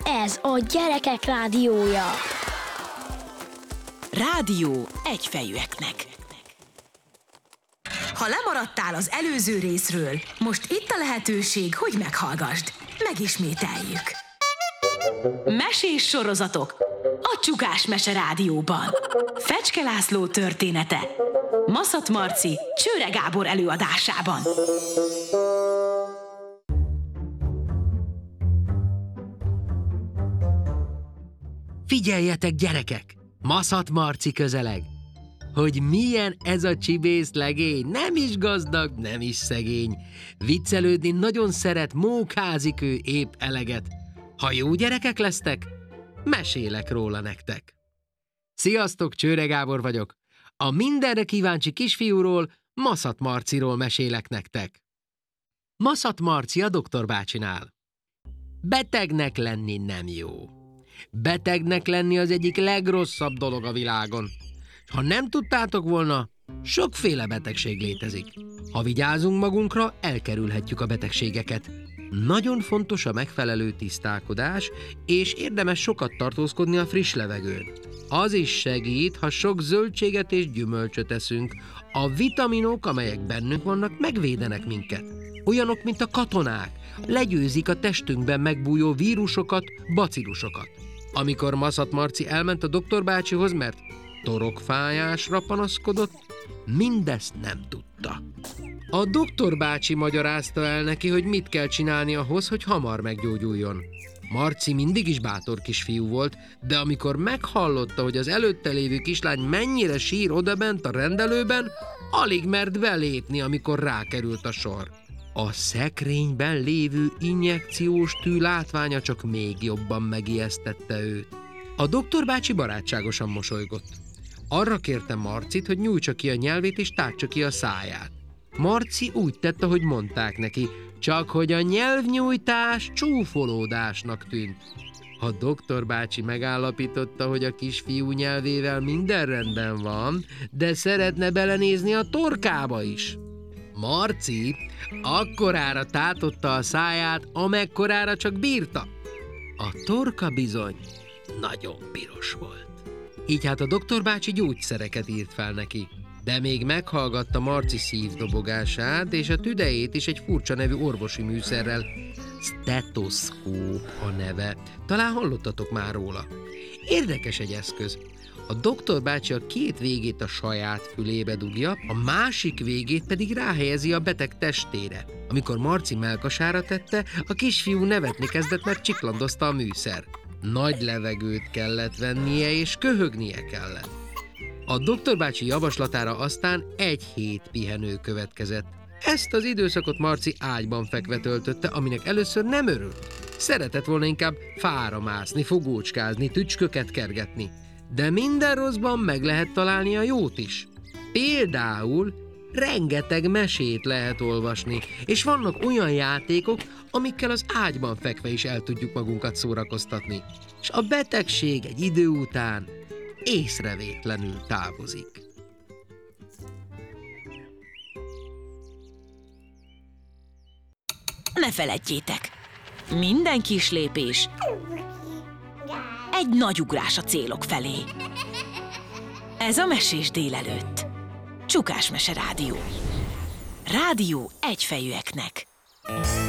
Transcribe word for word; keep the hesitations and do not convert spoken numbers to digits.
Ez a Gyerekek Rádiója. Rádió egyfejűeknek. Ha lemaradtál az előző részről, most itt a lehetőség, hogy meghallgasd. Megismételjük. Mesés sorozatok a Csukás Mese Rádióban. Fecske László története Maszat Marci, Csőre Gábor előadásában. Figyeljetek, gyerekek! Maszat Marci közeleg! Hogy milyen ez a csibész legény, nem is gazdag, nem is szegény. Viccelődni nagyon szeret, mókázik ő épp eleget. Ha jó gyerekek lesztek, mesélek róla nektek. Sziasztok, Csőre Gábor vagyok. A mindenre kíváncsi kisfiúról, Maszat Marciról mesélek nektek. Maszat Marci a doktor bácsinál. Betegnek lenni nem jó. Betegnek lenni az egyik legrosszabb dolog a világon. Ha nem tudtátok volna, sokféle betegség létezik. Ha vigyázunk magunkra, elkerülhetjük a betegségeket. Nagyon fontos a megfelelő tisztálkodás, és érdemes sokat tartózkodni a friss levegőn. Az is segít, ha sok zöldséget és gyümölcsöt eszünk. A vitaminok, amelyek bennünk vannak, megvédenek minket. Olyanok, mint a katonák, legyőzik a testünkben megbújó vírusokat, bacillusokat. Amikor Maszat Marci elment a doktor bácsihoz, mert torokfájásra panaszkodott, mindezt nem tudta. A doktor bácsi magyarázta el neki, hogy mit kell csinálni ahhoz, hogy hamar meggyógyuljon. Marci mindig is bátor kisfiú volt, de amikor meghallotta, hogy az előtte lévő kislány mennyire sír odabent a rendelőben, alig mert belépni, amikor rákerült a sor. A szekrényben lévő injekciós tű látványa csak még jobban megijesztette őt. A doktor bácsi barátságosan mosolygott. Arra kérte Marcit, hogy nyújtsa ki a nyelvét és tártsa ki a száját. Marci úgy tette, ahogy mondták neki, csak hogy a nyelvnyújtás csúfolódásnak tűnt. A doktor bácsi megállapította, hogy a kisfiú nyelvével minden rendben van, de szeretne belenézni a torkába is. Marci akkorára tátotta a száját, amekkorára csak bírta. A torka bizony nagyon piros volt. Így hát a doktor bácsi gyógyszereket írt fel neki, de még meghallgatta Marci szívdobogását, és a tüdejét is egy furcsa nevű orvosi műszerrel. Stetoszkóp a neve. Talán hallottatok már róla. Érdekes egy eszköz. A doktor bácsi a két végét a saját fülébe dugja, a másik végét pedig ráhelyezi a beteg testére. Amikor Marci mellkasára tette, a kisfiú nevetni kezdett, mert csiklandozta a műszer. Nagy levegőt kellett vennie, és köhögnie kellett. A doktor bácsi javaslatára aztán egy hét pihenő következett. Ezt az időszakot Marci ágyban fekve töltötte, aminek először nem örült. Szeretett volna inkább fára mászni, fogócskázni, tücsköket kergetni. De minden rosszban meg lehet találni a jót is. Például rengeteg mesét lehet olvasni, és vannak olyan játékok, amikkel az ágyban fekve is el tudjuk magunkat szórakoztatni. És a betegség egy idő után észrevétlenül távozik. Ne feledjétek, minden kis lépés egy nagy ugrás a célok felé. Ez a Mesés délelőtt. Csukás Mese Rádió. Rádió egyfejűeknek.